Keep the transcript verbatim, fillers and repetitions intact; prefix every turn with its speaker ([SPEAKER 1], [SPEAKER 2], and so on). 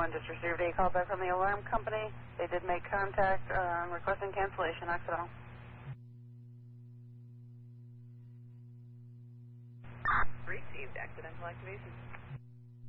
[SPEAKER 1] one just received a call back from the alarm company. They did make contact uh, requesting cancellation, accidental.
[SPEAKER 2] Received accidental activation.